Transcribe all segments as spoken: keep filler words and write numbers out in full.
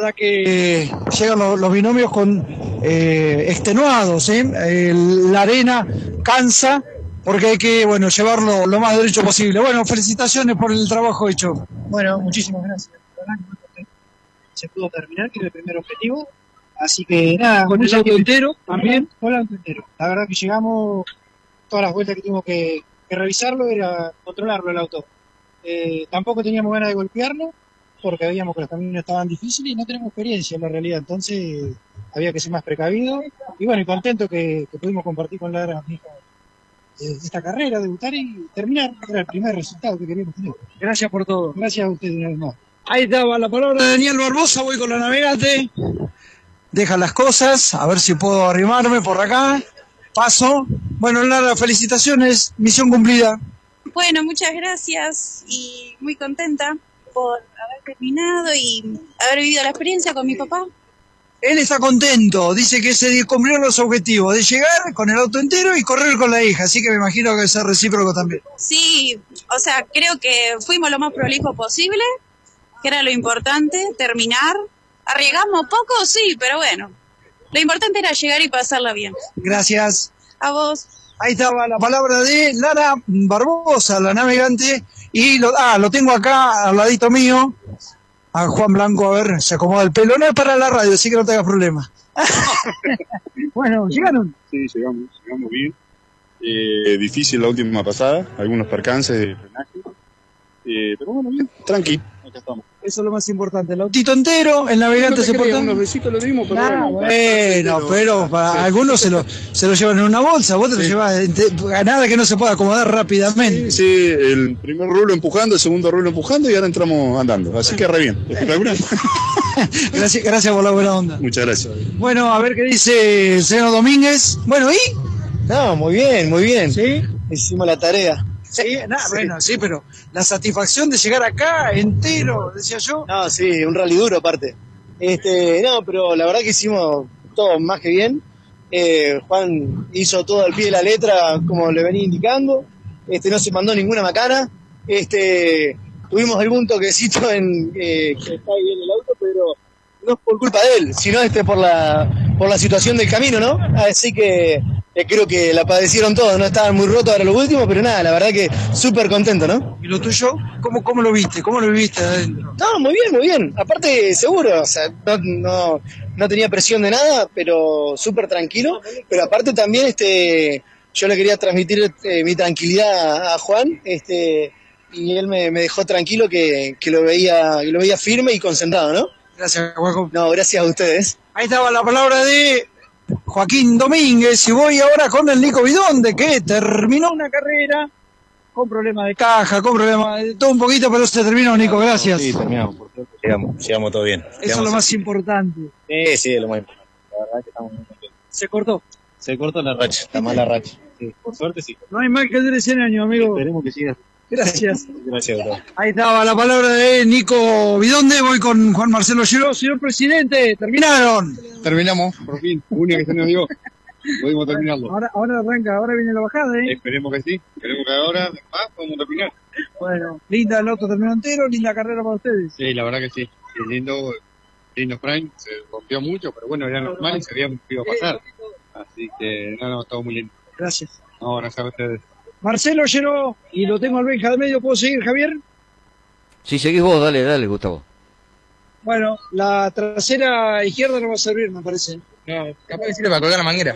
verdad que eh, llegan los, los binomios con eh, extenuados, ¿eh? Eh, la arena cansa porque hay que, bueno, llevarlo lo más derecho posible. Bueno, felicitaciones por el trabajo hecho. Bueno, muchísimas gracias. La verdad que muy contento. Se pudo terminar, que era el primer objetivo. Así que nada. Con el auto entero también. Con el auto entero. La verdad que llegamos, todas las vueltas que tuvimos que, que revisarlo era controlarlo el auto. Eh, tampoco teníamos ganas de golpearlo, porque veíamos que los caminos estaban difíciles y no tenemos experiencia en la realidad, entonces había que ser más precavido. Y bueno, y contento que, que pudimos compartir con la mi hija eh, esta carrera, debutar y terminar. Era el primer resultado que queríamos tener. Gracias por todo. Gracias a ustedes una vez más. Ahí estaba la palabra de Daniel Barbosa, voy con la navegante. Deja las cosas, a ver si puedo arrimarme por acá. Paso. Bueno, Lara, felicitaciones, misión cumplida. Bueno, muchas gracias y muy contenta por haber terminado y haber vivido la experiencia con mi papá. Él está contento, dice que se cumplieron los objetivos de llegar con el auto entero y correr con la hija, así que me imagino que es recíproco también. Sí, o sea, creo que fuimos lo más prolijo posible, que era lo importante, terminar. Arriesgamos poco, sí, pero bueno, lo importante era llegar y pasarla bien. Gracias. A vos. Ahí estaba la palabra de Lara Barbosa, la navegante, y lo, ah, lo tengo acá al ladito mío, a Juan Blanco, a ver, se acomoda el pelo, no es para la radio, así que no tengas problema. Bueno, ¿llegaron? Sí, llegamos, llegamos bien. Eh, difícil la última pasada, algunos percances de frenaje, eh, pero bueno, bien, tranqui, acá estamos. Eso es lo más importante, el autito entero, el navegante no se porta... unos besitos lo dimos, pero nah, bueno, bueno, pero, pero para sí, algunos sí, se lo, se lo llevan en una bolsa, vos te sí. lo llevas a nada que no se pueda acomodar rápidamente. Sí, sí, el primer rulo empujando, el segundo rulo empujando y ahora entramos andando, así que re bien. gracias, gracias por la buena onda. Muchas gracias. Bueno, a ver qué dice el señor Domínguez. Bueno, ¿y? No, muy bien, muy bien. ¿Sí? Hicimos la tarea. Sí, nada, sí. Bueno, sí, pero la satisfacción de llegar acá entero, decía yo. No, sí, un rally duro aparte. Este, no, pero la verdad que hicimos todo más que bien. Eh, Juan hizo todo al pie de la letra, como le venía indicando. Este, no se mandó ninguna macana. Este, tuvimos algún toquecito en eh, que está ahí en el auto, pero no es por culpa de él, sino este por la por la situación del camino, ¿no? Así que Eh, creo que la padecieron todos, no estaban muy rotos ahora lo último, pero nada, la verdad que súper contento, ¿no? ¿Y lo tuyo? ¿Cómo, cómo lo viste? ¿Cómo lo viviste adentro? No, muy bien, muy bien. Aparte, seguro, o sea, no, no, no tenía presión de nada, pero súper tranquilo. Pero aparte también, este, yo le quería transmitir eh, mi tranquilidad a, a Juan, este, y él me, me dejó tranquilo que, que lo veía, que lo veía firme y concentrado, ¿no? Gracias, Juanjo. No, gracias a ustedes. Ahí estaba la palabra de Joaquín Domínguez, y voy ahora con el Nico Bidonde, que terminó una carrera con problemas de caja, con problemas de todo un poquito, pero se terminó, Nico, gracias. Sí, terminamos, por suerte llegamos, llegamos todo bien. Eso llegamos es lo más aquí. importante. Sí, sí, es lo más importante. La verdad es que estamos muy contentos. ¿Se cortó? Se cortó la racha, está mal la racha. Sí, por suerte sí. No hay mal que dure cien años, amigo. Esperemos que siga. Gracias. Gracias, doctor. Ahí estaba la palabra de Nico Bidonde, voy con Juan Marcelo Lleró. Señor presidente, ¿terminaron? Terminamos, por fin, única que se nos dio. Pudimos terminarlo. Ahora, ahora arranca, ahora viene la bajada, ¿eh? Esperemos que sí, esperemos que ahora más podemos terminar. Bueno, linda el auto terminó entero, linda carrera para ustedes. Sí, la verdad que sí, sí lindo, lindo Frank, se rompió mucho, pero bueno, era normal y se había podido pasar. Así que, no, no, todo muy lindo. Gracias. No, gracias a ustedes. Marcelo Lleró, y lo tengo al Benja de medio, ¿puedo seguir, Javier? Si seguís vos, dale, dale, Gustavo. Bueno, la trasera izquierda no va a servir, me parece. No, capaz que sirve para colgar la manguera.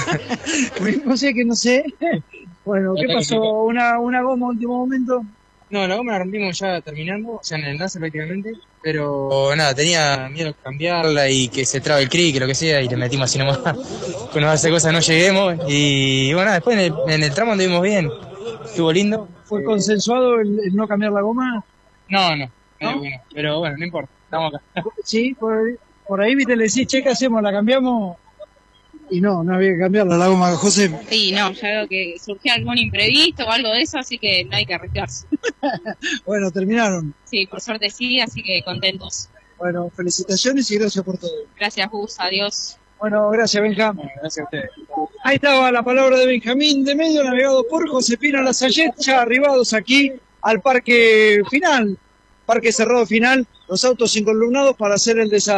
No sé, que no sé. Bueno, ¿qué pasó? ¿Una, una goma a último momento? No, la goma la rompimos ya terminando, o sea, en el enlace prácticamente. Pero nada, tenía miedo de cambiarla y que se trabe el cric, lo que sea, y le metimos así nomás. Con nos hace cosas no lleguemos. Y bueno, después en el, en el tramo anduvimos bien. Estuvo lindo. ¿Fue consensuado el, el no cambiar la goma? No, no, ¿No? Bueno, pero bueno, no importa, estamos acá. Sí, por, por ahí viste, le decís, che, ¿qué hacemos? ¿La cambiamos? Y no, no había que cambiarla la goma, José. Sí, no, ya veo que surgió algún imprevisto o algo de eso, así que no hay que arriesgarse. Bueno, terminaron. Sí, por suerte sí, así que contentos. Bueno, felicitaciones y gracias por todo. Gracias, Gus, adiós. Bueno, gracias, Benja. Bueno, gracias a ustedes. Ahí estaba la palabra de Benjamín de Medio, navegado por Josefina Lasayet, ya arribados aquí al parque final, parque cerrado final, los autos incolumnados para hacer el desastre.